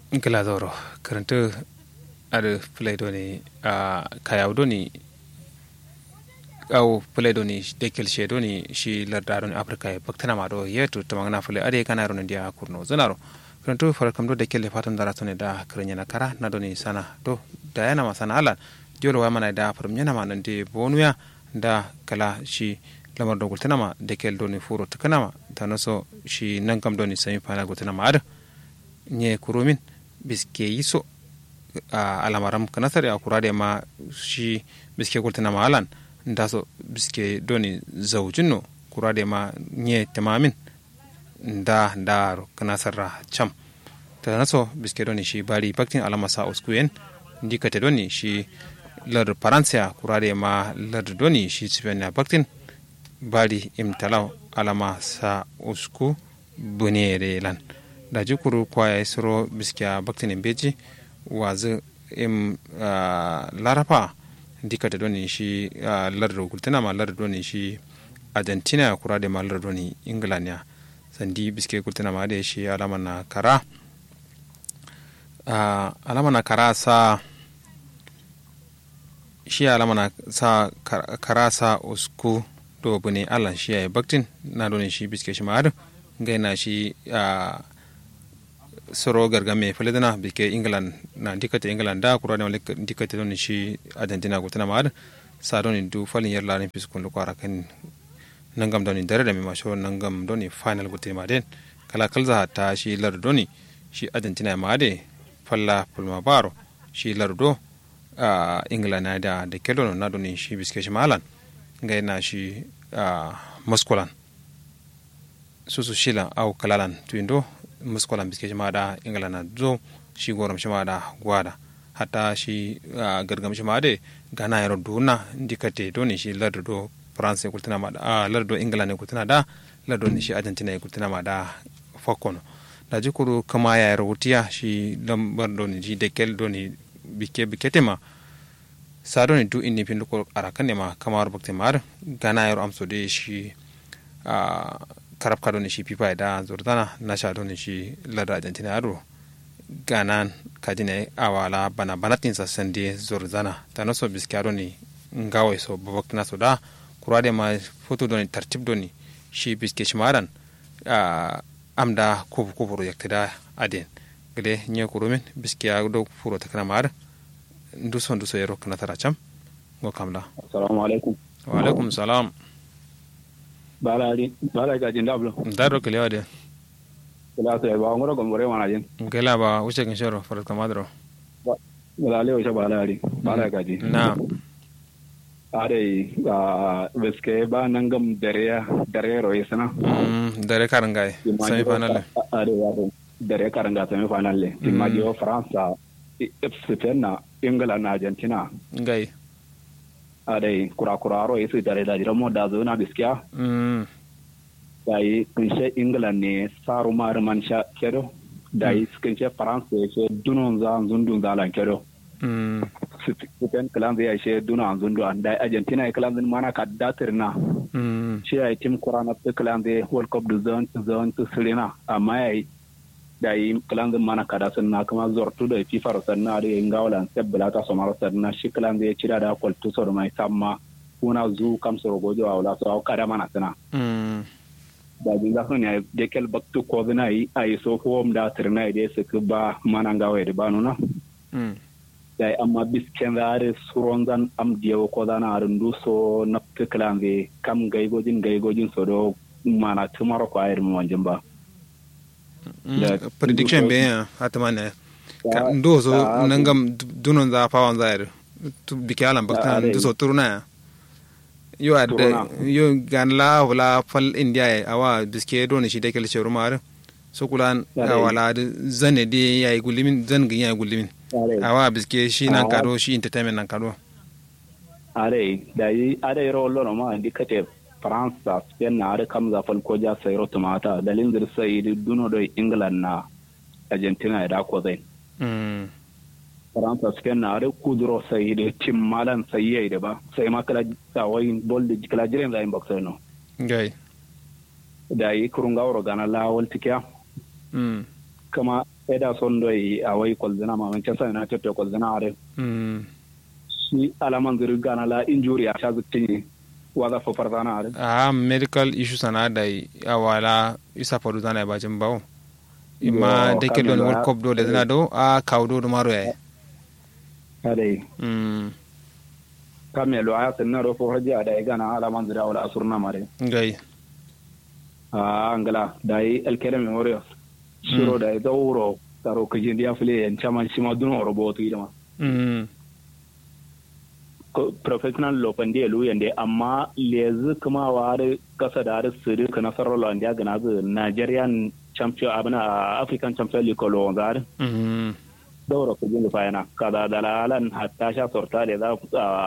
Gila zoro karanta ar play doni kaya doni au play doni dekel she doni shi larda doni afrika e baktana ma do yeto tamangna fule ade kana ron dia kurno zanaro karanta fara kam do dekel fatan dara tone da kranya na kara na doni sana do da yana masana ala jolo wa mana da farum yana ma nan de bonuya da kala shi lamar do gultana ma dekel doni furo tukana ma tanaso shi nan kam doni semi final gultana ma ada nye kurumin biske yiso alamaram kanasari akurade ma shi biske kultina ma alan ndaso biske doni zawjinno kurade ma nye tamamin nda kanasara cham tanaso biske doni shi bari baktin alama sa uskuyen ndikate doni shi lar paransia kurade ma lar doni shi sipenya baktin bari imtalaw alama sa usku bunere lan da jikuru kwaya suro biskiya baktinin beji wazu im larapa dikata doni shi lardo gultana ma lardo doni shi argentina kura da ma lardo doni england ya sandi biske gultana ma da shi alama na kara sa shi alama na sa kara sa usku do bune alan shi ya baktin na doni shi biske shi ma gaina shi soro gargame faledana bike england na dikate england da kura da dikate don shi argentina gutana ma sa don du falin yar larin fiskun lu kwara kan nangam don dare da mi masho nangam don final gute ma den kala kalza ta shi lardoni shi argentina ma de falla pulma baro shi lardo england na da kelon na don shi biske shi malan ngai na shi muskulan susu shila au kalalan tuindo muskolan biske shima da ingila na zo shi goram shima da gwada hata shi gargam shima da gana yaro duna dikate doni shi lardo france kultina ma da lardo ingila ne kultina da lardo ne shi argentina ne kultina ma da fakono da jikuru kama ya rawutiya shi lambar doni shi dekel doni bikete ma sa doni du inni pin ko arakan ne ma kamar bakte mar gana yaro amso de shi karab ka doni shi pipa da zordana na sha doni shi larda argentina aro ganan kadine awala banatin sa sande zordana tanoso biska doni ngawe so babakna so da kurade ma foto doni tartib doni shi biske shimaran amda kubu yaktida aden gede nye kurumin biske do furo takana mar nduso yero kana taracham go kamla assalamu alaikum wa alaikum salam bala ga jinda blo daro kele wade kala to ba ngoro gombore wana jin kela ba uche kinshoro farat kamadro bala le uche bala ga ji na are beske ba nangam dare ro yesana dare karangai semi final are dare karanga semi final le timadio france Spain na England na Argentina ngai adai kura-kuraro ya su tare da jiramo da zo na biskiya da yi kunshe england ne saru maruman sha kedo da yi kunshe faransa ya ce dunon za zundun zalan kedo spain kalan zai ce dunon zundun da yi argentina ya kalan zai mana ka datir na shi ya yi tim kurana su kalan zai world cup da zon tu sirina amma ya yi da yi kalan zai mana kada sun na kuma zortu da fifa sannan da yin gawalan sabbala ta somar sannan shi kalan zai cira da kwaltu sau da mai samma kuna zu kamsar gojo a wula sau kada mana suna da jin zafi ne da kel baktu ko zina yi a yi so ko da tirna da su ku ba mana gawa da ba nuna da yi amma bisken da are suron zan am diyo ko zana arin du so na kalan zai kam gaigojin so do mana tumar ko ayir mu wanjin ba prediction be ya atmane ndo so nangam dunon za fa wan zaire tu bikalan bakta ndo so turna yo adde yo ganla wala fal india awa biske don shi dekel shurumar so kulan wala zane de yayi gulimin zan gin yayi gulimin awa biske shi nan kado shi entertainment nan kado are ro lo ma indicate France Spain na are kam za fal ko ja sai rotumata dalin zir sai duno do England na Argentina da ko zai France Spain na are kudro sai da tim malan sai yayi da ba sai ma kala tawai bol da kala jiren za in boxer no gai da yi kurunga oro gana la wal tikiya kama da son doi a wai kolzina ma Manchester United to kolzina are shi alaman zirga na la injury a sha zuci waza fa farzana are medical issues ana da awala isa faru zana ba jin bawo imma da ke don world cup do da zana do a kaudo do maro yayi kare kamelo aya tanna ro fo haji ada igana alaman zira wala asurna mare gai angala dai elkere memoria shiro dai dawro taro kajin dia fle en chaman shima duno roboto idama professional lopan dia lu yande amma lezi kuma ware kasa da har sirri kana sarrala india gana zu Nigerian champion abana African champion league lo zar dawro kajin fa yana kada dalalan hatta sha sorta da za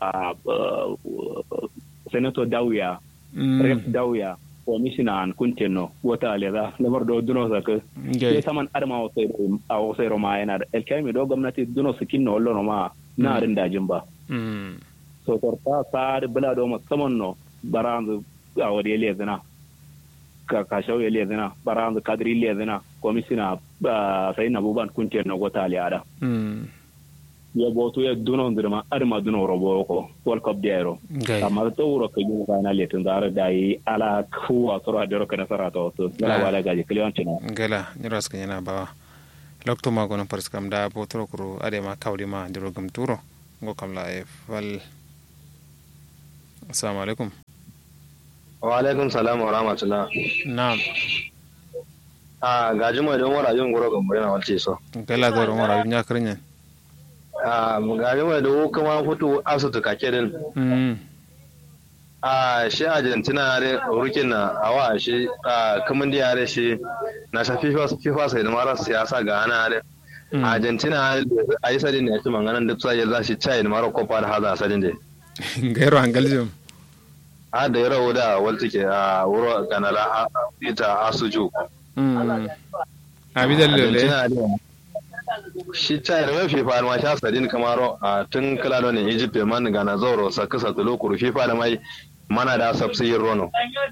senator Dawya rep Dawya commissioner kunteno wata leza lamar do duno saka sai saman arma o sai roma yana el kaimi do gwamnati duno sikin no wallo ma na rin dajin ba so torta sar bala do musamman no baranzu a wadi lezina ka shawo lezina baranzu kadri lezina commissioner sai na buban kunteno wata aliyada ya boto ya duno ndirma arma duno robo ko world cup diaro amma to wuro ko yu final letin dara dai ala kuwa sura dero kana sarato to gala wala gaji klion tina gala ni ras kanya ba lokto ma gono pars kam da botro kuro ade ma kawdi ma dero gam turo ngo kam la e fal assalamu alaikum wa alaikum salam wa rahmatullah na'am gaji mo don wara yin goro gam na walce so gala do wara nya krinya gari mai da kuma fito asutu kake din shi Argentina da rukin na awa shi kaman da yare shi na shafi FIFA sai da mara siyasa ga ana da Argentina a yi sadin ne shi manganan da sai za shi chai da mara kofa da haza sadin da gairo angaljum da yaro da walta ke a wuro kanala ita asuju abidal shi ta da mafi fa ma sha sadin kamaro a tun kala da ne Egypt man ga na zoro saka satulo kuru FIFA da mai mana da sabsi rono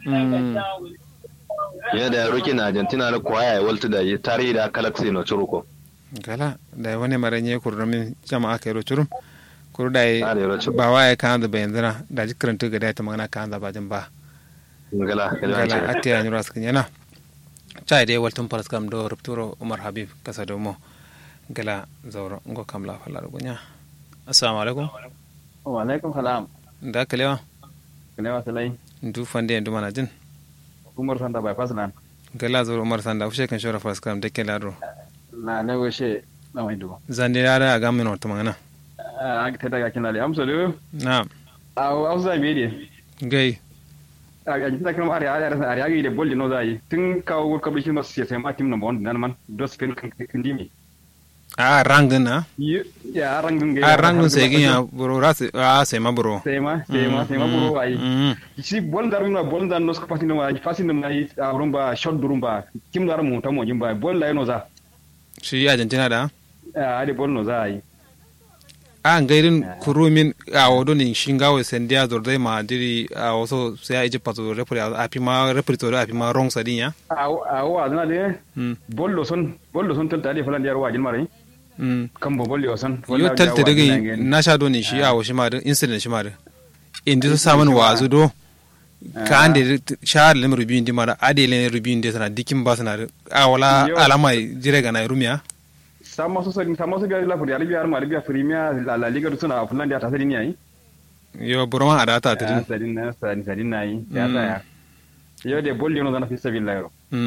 ya da ruki na Argentina da kwaya ya walta da tarihi da galaxy no churuko gala da wani maranye kurrumin jama'a kai ro churum kuru da ba waye kan da bayandana da jikranta ga da ta magana kan da bajin ba gala atiya ni ras kanyana chai dai waltun paras kam do rupturo Umar Habib kasa do mo gala zauro ngo kam la fala rugunya assalamu alaikum wa alaikum salam da kalewa salai ndu fande ndu manajin Umar Sanda bypass nan gala zauro Umar Sanda ushe kan shora fas kam de kelaro na ne woshe na mai dubo zande yara ga min wata magana a ta daga kinale amso do na'am a za me de gai a jinta kan ari ga de bolli no zai tun kawo world cup shi masu sai ma team number 1 nan man dos kan dimi rangin na ya rangin sai ginya bro ras sai ma bro sai ma bro ai si bol dar no ska pasin no ai fasin no ai rumba shot durumba kim dar mu ta mo jimba bol la no za shi Argentina da de bol no za ai ngairin kurumin a wodo ni shingawo sendia dordai ma diri also sai Egypt pato repri api ma wrong sadinya wa na de bollo son tal tali falan diar wajin mare kan bo bollo son yo tal te daga na sha do ni shi a washi ma incident shi ma indi so saman wazu do ka ande shar lem rubin di mara ade len rubin de sana dikin ba sana wala alama jire ga na rumiya sama so ga la furi arabia arma arabia premier la liga suna fulani ta sadin yayi yo burma adata ta sadin nayi ya ta yo de bolli no dana fi sabillahi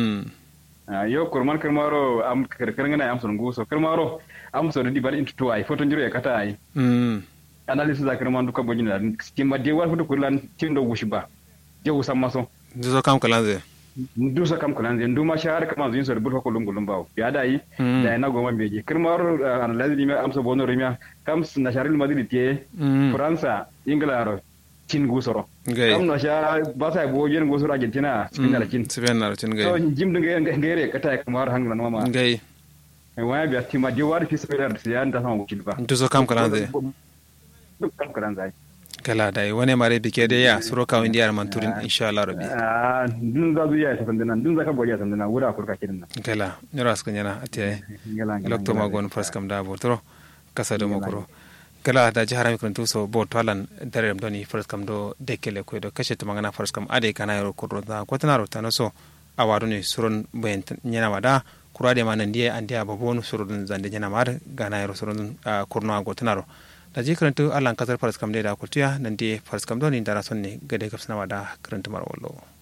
yo kurman karmaro am karkaranga na am son guso karmaro am so di bal into to ay foto njiro e kata ay analysis za karman duka bojina kimma de war foto kurlan tindo gushiba je usam maso duso kam kalanze dusa kam kalanze nduma shahar kama zin so rubul ko lungulum bawo ya dai da na goma meje karmaro analysis di am so bono rimia kam na sharil madrid tie fransa ingilaro cin gusoro kam na sha ba sai bojen gusoro Argentina cikin alakin gai so jim dinga ngere kata kamar hanglan mama gai waya biya tima di war fi spiral siyan da sama wakil ba duso kam kalanze kam kalanze kala dai wani mare bike da ya suro ka windi yar manturin insha Allah rabbi dun za zuya ta sandana dun za ka boya sandana wura kurka kirin kala ras kan yana ate lokto magon first kam da botro kasa do mokoro kala da jihar mi kuntu so bo tolan dare doni first kam do dekele ko do kashe to mangana first kam ade kana yoro kurro da ko tanaro tanoso awadu ne suron bayan yana wada kurade manan die ande ababonu surun zande yana mar gana yoro surun kurno ago tanaro da je karantu allan kasar first kam da kultiya nan die first kam do ni dara sonne gade kafsana wada karantu mar wallo